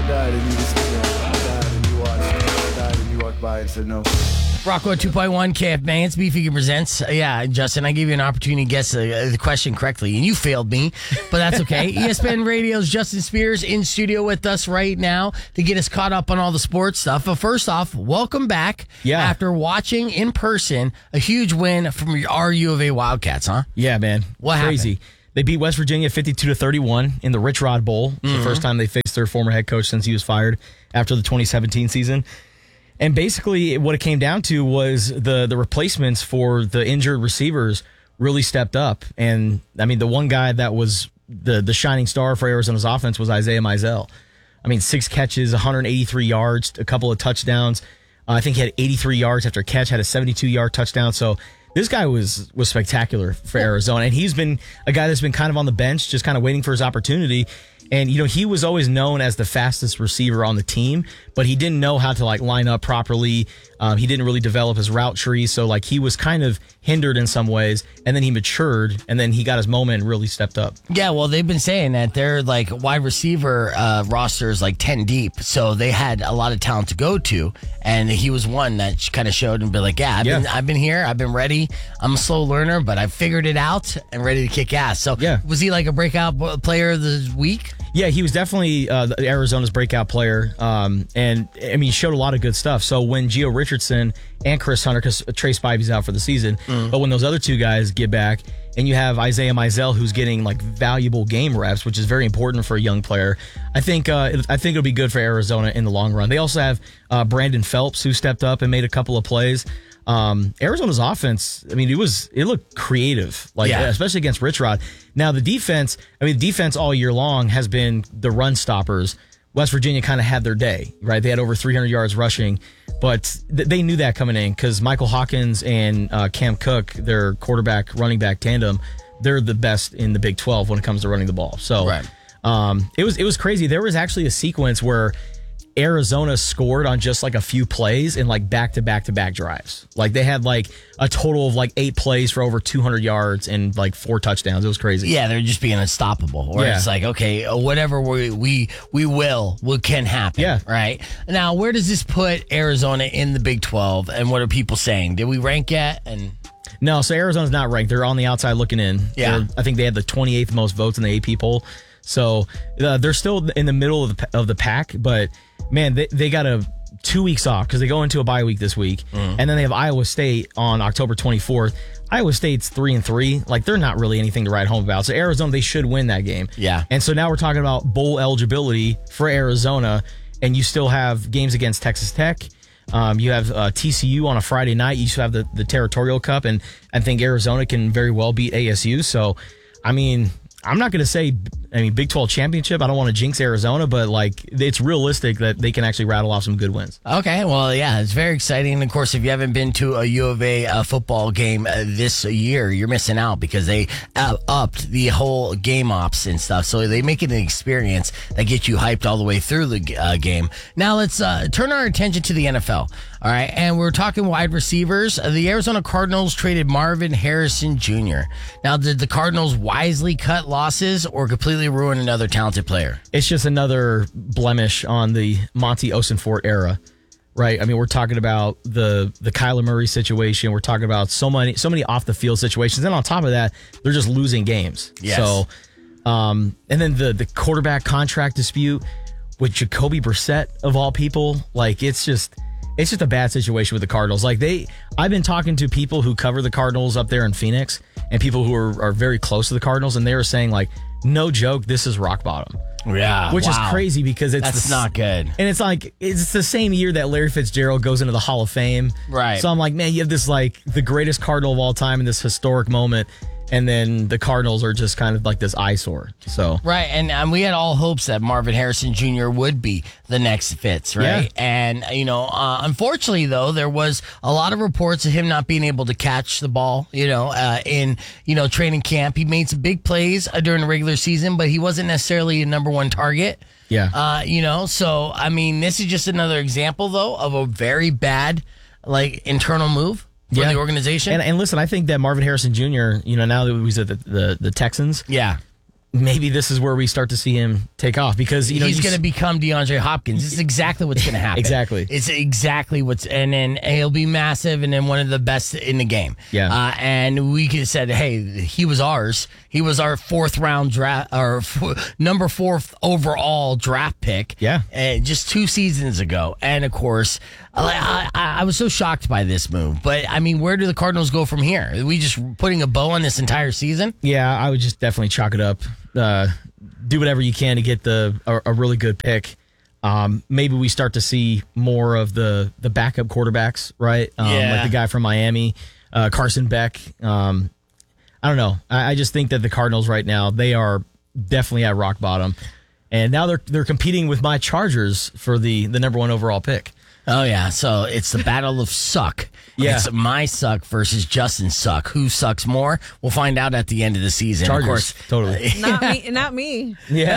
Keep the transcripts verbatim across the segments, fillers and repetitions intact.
died and you just, you know, died and you watched, died and you walked by and said no. Rocco two point one K F M A, it's Beefy Presents. Uh, yeah, Justin, I gave you an opportunity to guess the, the question correctly, and you failed me, but that's okay. E S P N Radio's Justin Spears in studio with us right now to get us caught up on all the sports stuff. But first off, welcome back. Yeah. After watching in person a huge win from our U of A Wildcats, huh? Yeah, man. What Crazy. happened? They beat West Virginia fifty-two to thirty-one in the Rich Rod Bowl. It's Mm-hmm. the first time they faced their former head coach since he was fired after the twenty seventeen season. And basically what it came down to was the the replacements for the injured receivers really stepped up. And I mean, the one guy that was the the shining star for Arizona's offense was Isaiah Mizell. I mean, six catches, one hundred eighty-three yards, a couple of touchdowns. Uh, I think he had eighty-three yards after a catch, had a seventy-two yard touchdown. So this guy was was spectacular for Arizona. And he's been a guy that's been kind of on the bench, just kind of waiting for his opportunity. And, you know, he was always known as the fastest receiver on the team, but he didn't know how to, like, line up properly. Um, he didn't really develop his route tree. So, like, he was kind of hindered in some ways. And then he matured, and then he got his moment and really stepped up. Yeah, well, they've been saying that their like wide receiver uh, roster is like ten deep, so they had a lot of talent to go to, and he was one that kind of showed and be like, yeah, I've Yeah. been I've been here, I've been ready. I'm a slow learner, but I figured it out and ready to kick ass. So, Yeah. was he like a breakout b- player of the week? Yeah, he was definitely uh, the Arizona's breakout player, um, and I mean, he showed a lot of good stuff. So when Gio Richardson and Chris Hunter, because Trey Spivey's out for the season, Mm. but when those other two guys get back, and you have Isaiah Mizell, who's getting like valuable game reps, which is very important for a young player, I think uh, it, I think it'll be good for Arizona in the long run. They also have uh, Brandon Phelps, who stepped up and made a couple of plays. Um, Arizona's offense, I mean, it was it looked creative, like Yeah. especially against Rich Rod. Now the defense, I mean, the defense all year long has been the run stoppers. West Virginia kind of had their day, right? They had over three hundred yards rushing, but th- they knew that coming in because Michael Hawkins and uh, Cam Cook, their quarterback running back tandem, they're the best in the Big twelve when it comes to running the ball. So Right. um, it was it was crazy. There was actually a sequence where Arizona scored on just like a few plays in like back to back to back drives. Like they had like a total of like eight plays for over two hundred yards and like four touchdowns. It was crazy. Yeah, they're just being unstoppable. Where Yeah. it's like, okay, uh, whatever we we we will, what can happen. Yeah. Right. Now, where does this put Arizona in the Big twelve, and what are people saying? Did we rank yet? And No, so Arizona's not ranked. They're on the outside looking in. Yeah. They're- I think they had the twenty-eighth most votes in the A P poll. So uh, they're still in the middle of the, of the pack, but man, they, they got a two weeks off because they go into a bye week this week, Mm. and then they have Iowa State on October twenty-fourth. Iowa State's three and three, like they're not really anything to write home about. So Arizona, they should win that game. Yeah. And so now we're talking about bowl eligibility for Arizona, and you still have games against Texas Tech. Um, you have uh, T C U on a Friday night. You still have the, the Territorial Cup, and I think Arizona can very well beat A S U. So, I mean, I'm not going to say, I mean, Big twelve championship. I don't want to jinx Arizona, but like it's realistic that they can actually rattle off some good wins. okay, well, yeah, it's very exciting. And of course, if you haven't been to a U of A uh, football game uh, this year, you're missing out because they uh, upped the whole game ops and stuff. So they make it an experience that gets you hyped all the way through the uh, game. Now let's uh, turn our attention to the N F L. All right, and we're talking wide receivers. Uh, the Arizona Cardinals traded Marvin Harrison Junior Now, did the Cardinals wisely cut losses or completely ruin another talented player? It's just another blemish on the Monty Osenfort era, right? I mean, we're talking about the the Kyler Murray situation. We're talking about so many so many off the field situations, and on top of that, they're just losing games. Yes. So, um, and then the the quarterback contract dispute with Jacoby Brissett of all people, like it's just. It's just a bad situation with the Cardinals. Like they, I've been talking to people who cover the Cardinals up there in Phoenix and people who are, are very close to the Cardinals, and they were saying like, no joke, this is rock bottom. Yeah, Which wow. is crazy because it's That's the, not good. And it's like it's the same year that Larry Fitzgerald goes into the Hall of Fame. Right. So I'm like, man, you have this like the greatest Cardinal of all time in this historic moment, and then the Cardinals are just kind of like this eyesore. So Right, and um, we had all hopes that Marvin Harrison Junior would be the next Fitz, right? Yeah. And, you know, uh, unfortunately, though, there was a lot of reports of him not being able to catch the ball, you know, uh, in, you know, training camp. He made some big plays uh, during the regular season, but he wasn't necessarily a number one target. Yeah. Uh, you know, so, I mean, this is just another example, though, of a very bad, like, internal move for Yeah. the organization. and and listen, I think that Marvin Harrison Junior, you know, now that he's at the the, the Texans, yeah. maybe this is where we start to see him take off because you know he's you going to s- become DeAndre Hopkins. This is exactly what's going to happen. Exactly. It's exactly what's, and then he'll be massive and then one of the best in the game. Yeah. Uh, and we could have said, hey, he was ours. He was our fourth round draft, or f- number fourth overall draft pick. Yeah. Uh, just two seasons ago. And of course, I, I, I was so shocked by this move. But I mean, where do the Cardinals go from here? Are we just putting a bow on this entire season? Yeah, I would just definitely chalk it up. Uh, do whatever you can to get the a, a really good pick. Um, maybe we start to see more of the the backup quarterbacks, right? Um, Yeah. Like the guy from Miami, uh, Carson Beck. Um, I don't know. I, I just think that the Cardinals right now, they are definitely at rock bottom, and now they're they're competing with my Chargers for the the number one overall pick. Oh, yeah. So it's the battle of suck. Yeah. It's my suck versus Justin's suck. Who sucks more? We'll find out at the end of the season. Chargers, Of course, totally. Not me. Not me.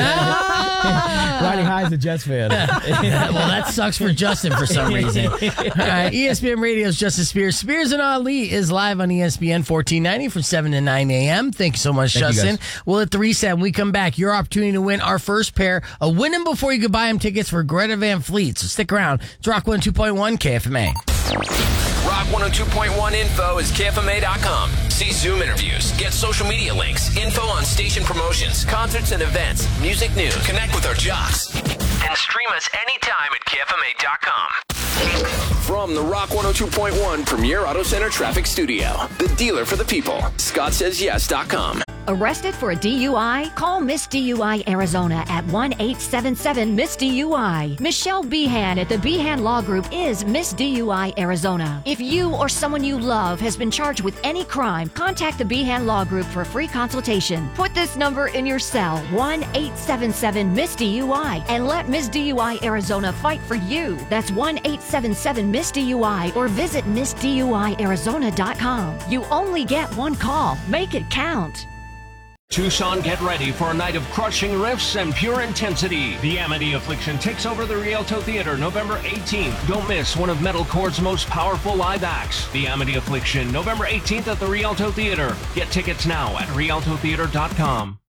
Yeah, riding high as a Jets fan. well, that sucks for Justin for some reason. All right, E S P N Radio's Justin Spears. Spears and Ali is live on E S P N fourteen ninety from seven to nine a.m. Thank you so much, Thank you, Justin. guys. We'll hit the reset when we come back. Your opportunity to win our first pair of Win 'em Before You Could Buy 'em tickets for Greta Van Fleet. So stick around. It's Rock one oh two point one K F M A. Rock one oh two point one info is K F M A dot com. See Zoom interviews, get social media links, info on station promotions, concerts and events, music news, connect with our jocks, and stream us anytime at K F M A dot com. From the Rock one oh two point one Premier Auto Center Traffic Studio, the dealer for the people, Scott Says Yes dot com. Arrested for a D U I? Call Miss D U I Arizona at one eight seven seven Miss D U I. Michelle Behan at the Behan Law Group is Miss D U I Arizona. If you or someone you love has been charged with any crime, contact the Behan Law Group for a free consultation. Put this number in your cell, one eight seven seven Miss D U I, and let Miss D U I Arizona fight for you. That's one eight seven seven Miss D U I, or visit Miss D U I Arizona dot com. You only get one call. Make it count. Tucson, get ready for a night of crushing riffs and pure intensity. The Amity Affliction takes over the Rialto Theater November eighteenth. Don't miss one of metalcore's most powerful live acts. The Amity Affliction, November eighteenth at the Rialto Theater. Get tickets now at rialto theater dot com.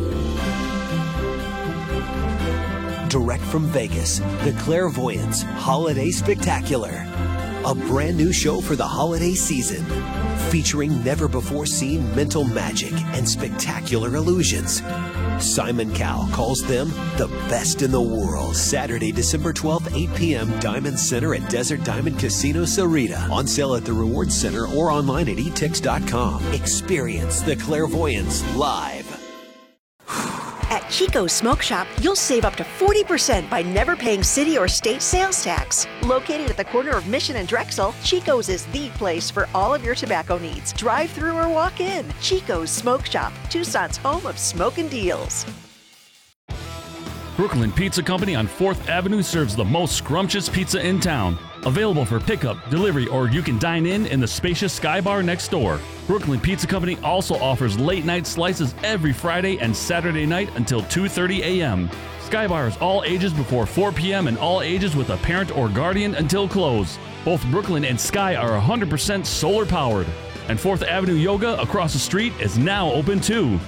Direct from Vegas, The Clairvoyants Holiday Spectacular. A brand new show for the holiday season, featuring never-before-seen mental magic and spectacular illusions. Simon Cowell calls them the best in the world. Saturday, December twelfth, eight p.m., Diamond Center at Desert Diamond Casino Sarita. On sale at the Rewards Center or online at e tix dot com. Experience The Clairvoyants live. At Chico's Smoke Shop, you'll save up to forty percent by never paying city or state sales tax. Located at the corner of Mission and Drexel, Chico's is the place for all of your tobacco needs. Drive through or walk in. Chico's Smoke Shop, Tucson's home of smoking deals. Brooklyn Pizza Company on fourth Avenue serves the most scrumptious pizza in town. Available for pickup, delivery, or you can dine in in the spacious Sky Bar next door. Brooklyn Pizza Company also offers late-night slices every Friday and Saturday night until two thirty a.m. Sky Bar is all ages before four p.m. and all ages with a parent or guardian until close. Both Brooklyn and Sky are one hundred percent solar-powered. And fourth Avenue Yoga across the street is now open too.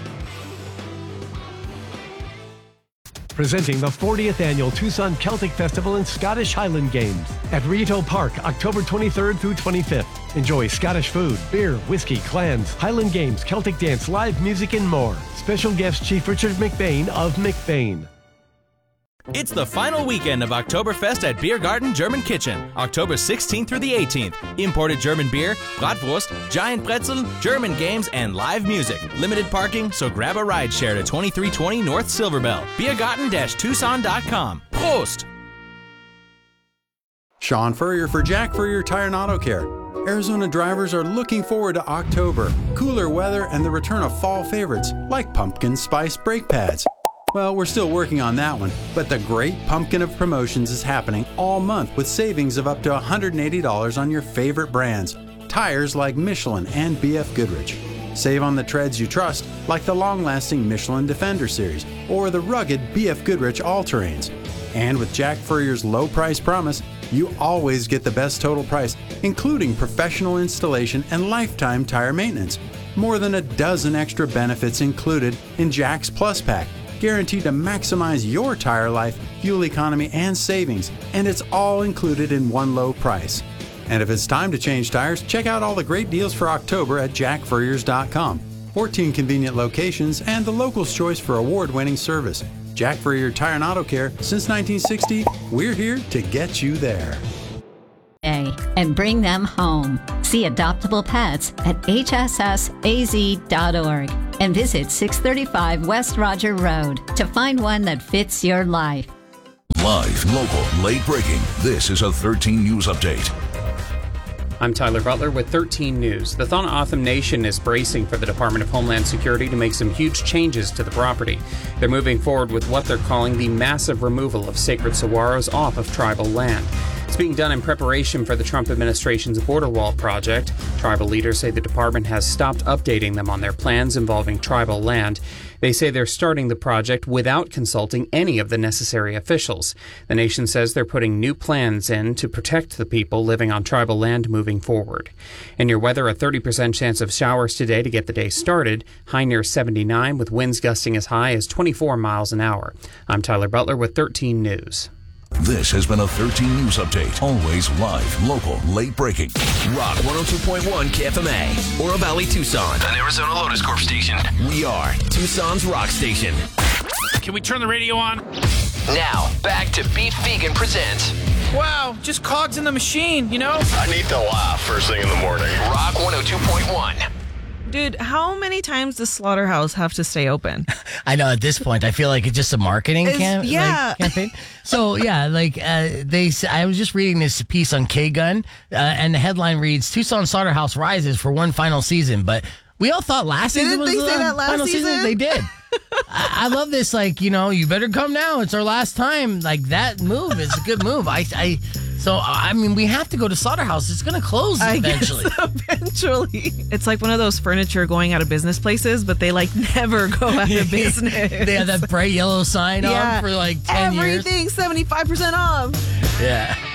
Presenting the fortieth Annual Tucson Celtic Festival and Scottish Highland Games at Rito Park, October twenty-third through twenty-fifth. Enjoy Scottish food, beer, whiskey, clans, Highland Games, Celtic dance, live music, and more. Special guest Chief Richard McBain of McBain. It's the final weekend of Oktoberfest at Beer Garden German Kitchen, October sixteenth through the eighteenth. Imported German beer, Bratwurst, giant pretzel, German games, and live music. Limited parking, so grab a ride share to twenty-three twenty North Silverbell. beergarten dash tucson dot com. Prost! Sean Furrier for Jack Furrier Tire and Auto Care. Arizona drivers are looking forward to October, cooler weather, and the return of fall favorites like pumpkin spice brake pads. Well, we're still working on that one, but the great pumpkin of promotions is happening all month with savings of up to one hundred eighty dollars on your favorite brands, tires like Michelin and B F Goodrich. Save on the treads you trust, like the long-lasting Michelin Defender series or the rugged B F Goodrich all-terrains. And with Jack Furrier's low price promise, you always get the best total price, including professional installation and lifetime tire maintenance. more than a dozen extra benefits included in Jack's Plus Pack, guaranteed to maximize your tire life, fuel economy, and savings, and it's all included in one low price. And if it's time to change tires, check out all the great deals for October at jack furriers dot com. fourteen convenient locations and the local's choice for award-winning service. Jack Furrier Tire and Auto Care, since nineteen sixty, we're here to get you there. And bring them home. See adoptable pets at h s s a z dot org and visit six thirty-five West Roger Road to find one that fits your life. Live, local, late breaking. This is a thirteen News Update. I'm Tyler Butler with thirteen News. The Thana O'odham Nation is bracing for the Department of Homeland Security to make some huge changes to the property. They're moving forward with what they're calling the massive removal of sacred saguaros off of tribal land. It's being done in preparation for the Trump administration's border wall project. Tribal leaders say the department has stopped updating them on their plans involving tribal land. They say they're starting the project without consulting any of the necessary officials. The nation says they're putting new plans in to protect the people living on tribal land moving forward. In your weather, a thirty percent chance of showers today to get the day started. High near seventy-nine with winds gusting as high as twenty-four miles an hour. I'm Tyler Butler with thirteen News. This has been a thirteen News Update. Always live, local, late breaking. Rock one oh two point one K F M A, Oro Valley, Tucson, an Arizona Lotus Corp station. We are Tucson's rock station. Can we turn the radio on? Now, back to Beef Vegan Presents. Wow, just cogs in the machine, you know? I need to laugh first thing in the morning. Rock one oh two point one. Dude, how many times does Slaughterhouse have to stay open? I know at this point, I feel like it's just a marketing It's- cam- yeah. like, campaign. So yeah, like uh, they, s- I was just reading this piece on K-Gun, uh, and the headline reads: Tucson Slaughterhouse rises for one final season. But we all thought last Didn't season was they the say that last final season? They did. I, I love this. Like, you know, you better come now. It's our last time. Like, that move is a good move. I, I, so I mean, we have to go to Slaughterhouse. It's going to close I eventually. guess eventually. It's like one of those furniture going out of business places, but they like never go out of business. They have that bright yellow sign Yeah. on for like ten years. Everything seventy-five percent off. Yeah.